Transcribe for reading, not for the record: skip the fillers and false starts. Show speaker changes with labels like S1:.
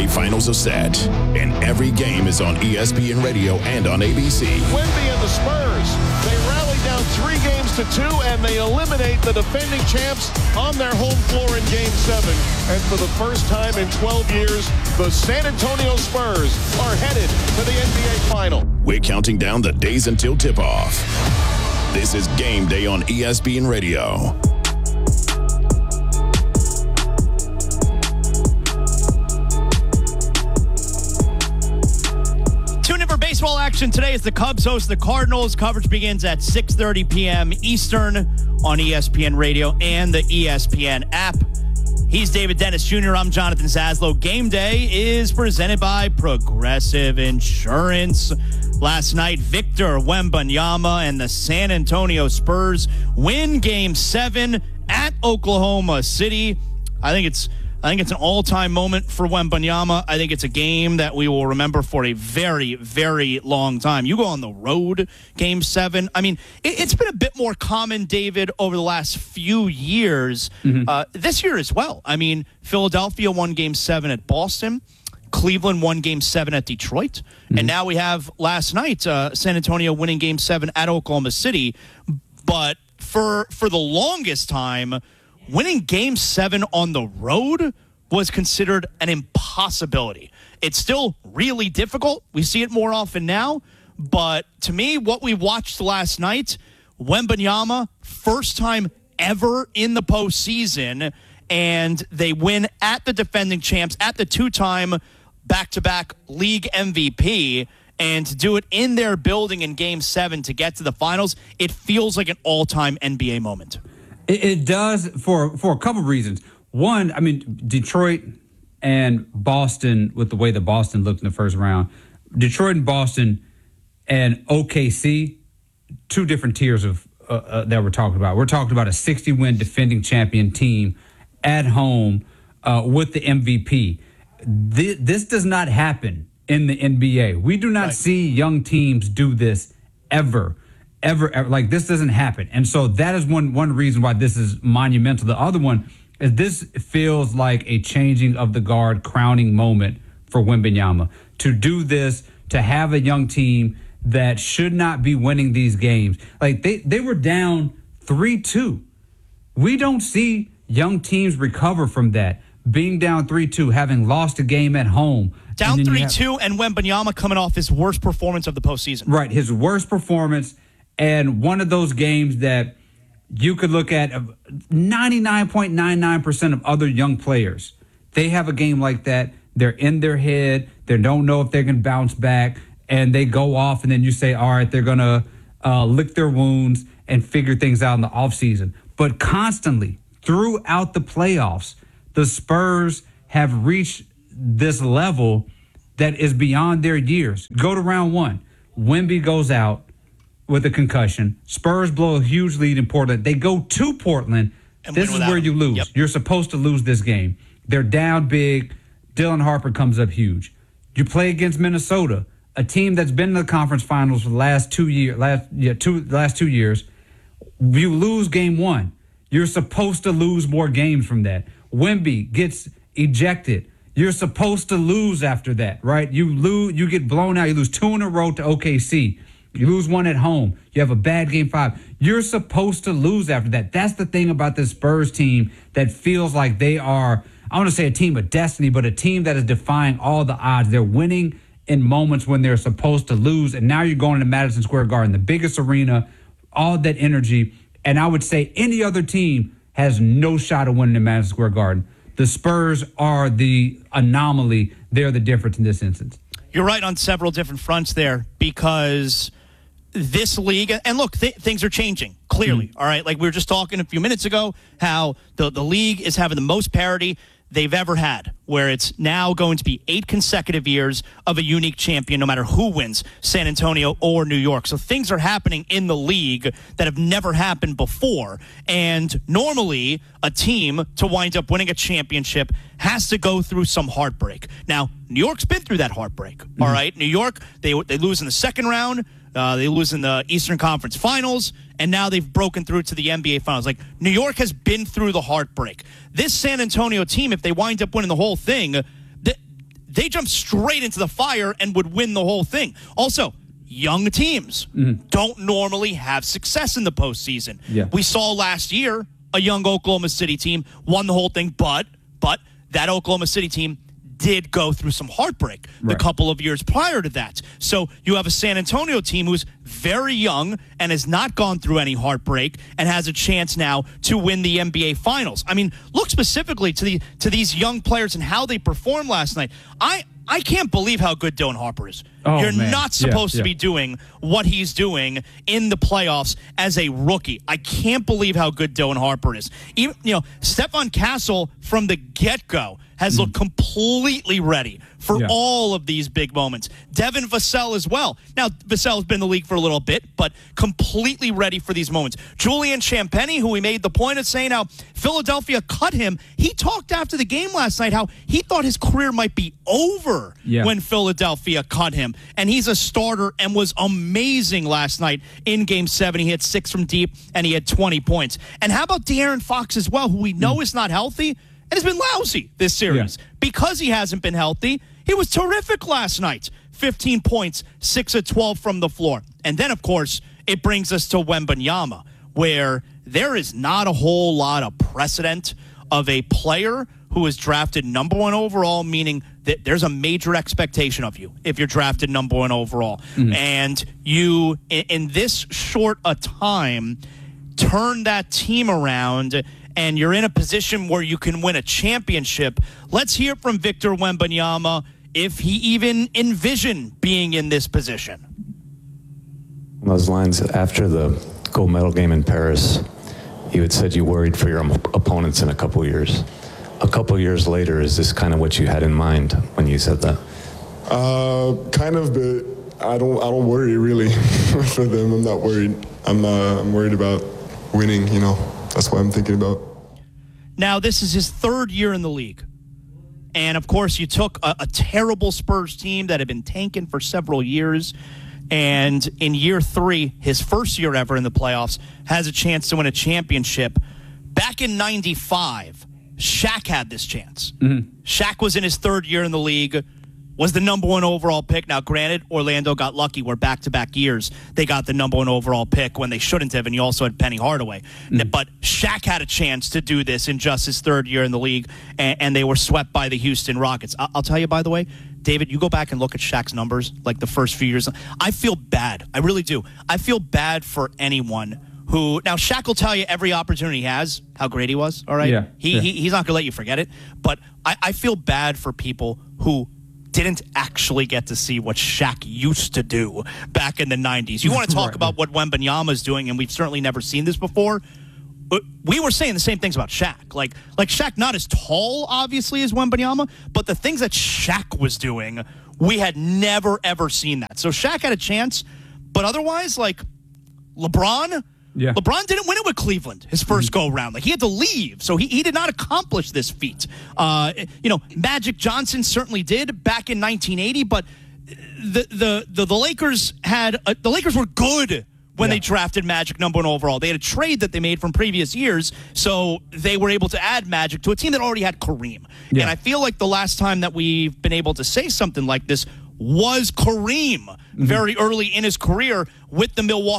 S1: NBA Finals are set, and every game is on ESPN Radio and on ABC.
S2: Wemby and the Spurs, they rally down 3-2, and they eliminate the defending champs on their home floor in Game 7. And for the first time in 12 years, the San Antonio Spurs are headed to the NBA Final.
S1: We're counting down the days until tip-off. This is Game Day on ESPN Radio.
S3: Baseball action today as the Cubs host the Cardinals. Coverage begins at 6:30 p.m. Eastern on ESPN Radio and the ESPN app. He's David Dennis Jr. I'm Jonathan Zaslow. Game Day is presented by Progressive Insurance. Last night, Victor Wembanyama and the San Antonio Spurs win Game 7 at Oklahoma City. I think it's an all-time moment for Wembanyama. I think it's a game that we will remember for a very, very long time. You go on the road, Game 7. I mean, it's been a bit more common, David, over the last few years. This year as well. I mean, Philadelphia won Game 7 at Boston. Cleveland won Game 7 at Detroit. And now we have last night, San Antonio winning Game 7 at Oklahoma City. But for the longest time, winning Game 7 on the road was considered an impossibility. It's still really difficult. We see it more often now. But to me, what we watched last night, Wembanyama, first time ever in the postseason, and they win at the defending champs, at the two-time back-to-back league MVP, and to do it in their building in Game 7 to get to the finals, it feels like an all-time NBA moment.
S4: It does for a couple of reasons. One, I mean, Detroit and Boston, with the way that Boston looked in the first round, Detroit and Boston and OKC, two different tiers of that we're talking about. We're talking about a 60-win defending champion team at home with the MVP. This does not happen in the NBA. We do not see young teams do this ever. Like, this doesn't happen. And so that is one reason why this is monumental. The other one is this feels like a changing of the guard crowning moment for Wembanyama. To do this, to have a young team that should not be winning these games. Like, they were down 3-2. We don't see young teams recover from that. Being down 3-2, having lost a game at home.
S3: Down 3-2, and Wembanyama coming off his worst performance of the postseason.
S4: Right, his worst performance. And one of those games that you could look at 99.99% of other young players. They have a game like that. They're in their head. They don't know if they can bounce back. And they go off, and then you say, all right, they're going to lick their wounds and figure things out in the offseason. But constantly, throughout the playoffs, the Spurs have reached this level that is beyond their years. Go to round one. Wemby goes out with a concussion. Spurs blow a huge lead in Portland. They go to Portland. And this is where you lose. Yep. You're supposed to lose this game. They're down big. Dylan Harper comes up huge. You play against Minnesota, a team that's been in the conference finals for the last 2 years. Last 2 years. You lose game one. You're supposed to lose more games from that. Wemby gets ejected. You're supposed to lose after that, right? You get blown out. You lose 2 in a row to OKC. You lose one at home. You have a bad game 5. You're supposed to lose after that. That's the thing about this Spurs team that feels like they are, I want to say a team of destiny, but a team that is defying all the odds. They're winning in moments when they're supposed to lose. And now you're going to Madison Square Garden, the biggest arena, all that energy. And I would say any other team has no shot of winning in Madison Square Garden. The Spurs are the anomaly. They're the difference in this instance.
S3: You're right on several different fronts there, because this league, and look, things are changing, clearly, all right? Like we were just talking a few minutes ago, how the league is having the most parity they've ever had, where it's now going to be 8 consecutive years of a unique champion, no matter who wins, San Antonio or New York. So things are happening in the league that have never happened before. And normally, a team to wind up winning a championship has to go through some heartbreak. Now, New York's been through that heartbreak, all right? New York, they lose in the second round. They lose in the Eastern Conference Finals, and now they've broken through to the NBA Finals. Like, New York has been through the heartbreak. This San Antonio team, if they wind up winning the whole thing, they jump straight into the fire and would win the whole thing. Also, young teams don't normally have success in the postseason.
S4: Yeah.
S3: We saw last year a young Oklahoma City team won the whole thing, but that Oklahoma City team did go through some heartbreak the couple of years prior to that. So you have a San Antonio team who's very young and has not gone through any heartbreak and has a chance now to win the NBA Finals. I mean, look specifically to these young players and how they performed last night. I can't believe how good Dylan Harper is. You're not supposed to be doing what he's doing in the playoffs as a rookie. I can't believe how good Dylan Harper is. Even, Stephon Castle from the get-go has looked completely ready for all of these big moments. Devin Vassell as well. Now, Vassell's been in the league for a little bit, but completely ready for these moments. Julian Champagnie, who we made the point of saying how Philadelphia cut him, he talked after the game last night how he thought his career might be over when Philadelphia cut him. And he's a starter and was amazing last night in Game 7. He had 6 from deep, and he had 20 points. And how about De'Aaron Fox as well, who we know is not healthy and has been lousy this series. Because he hasn't been healthy, he was terrific last night. 15 points, 6 of 12 from the floor. And then, of course, it brings us to Wembanyama, where there is not a whole lot of precedent of a player who is drafted number 1 overall, meaning that there's a major expectation of you if you're drafted number 1 overall. And you, in this short a time, turn that team around and you're in a position where you can win a championship. Let's hear from Victor Wembanyama if he even envisioned being in this position.
S5: On those lines, after the gold medal game in Paris, you had said you worried for your opponents in a couple years. A couple years later, is this kind of what you had in mind when you said that?
S6: Kind of, but I don't worry really for them. I'm not worried. I'm worried about winning, That's what I'm thinking about.
S3: Now, this is his 3rd year in the league. And, of course, you took a terrible Spurs team that had been tanking for several years. And in year 3, his first year ever in the playoffs, has a chance to win a championship. Back in 95, Shaq had this chance. Shaq was in his 3rd year in the league, was the number 1 overall pick. Now, granted, Orlando got lucky where back-to-back years they got the number 1 overall pick when they shouldn't have, and you also had Penny Hardaway. But Shaq had a chance to do this in just his 3rd year in the league, and they were swept by the Houston Rockets. I'll tell you, by the way, David, you go back and look at Shaq's numbers, like the first few years. I feel bad. I really do. I feel bad for anyone who – now, Shaq will tell you every opportunity he has how great he was, all right?
S4: Yeah.
S3: He's not going to let you forget it. But I feel bad for people who – didn't actually get to see what Shaq used to do back in the 90s. You want to talk about what Wembanyama's doing, and we've certainly never seen this before. We were saying the same things about Shaq. Like Shaq, not as tall, obviously, as Wembanyama, but the things that Shaq was doing, we had never, ever seen that. So Shaq had a chance, but otherwise, like LeBron...
S4: Yeah.
S3: LeBron didn't win it with Cleveland his first go-round. Like, he had to leave, so he did not accomplish this feat. Magic Johnson certainly did back in 1980, but the Lakers had the Lakers were good when they drafted Magic number 1 overall. They had a trade that they made from previous years, so they were able to add Magic to a team that already had Kareem. And I feel like the last time that we've been able to say something like this was Kareem very early in his career with the Milwaukee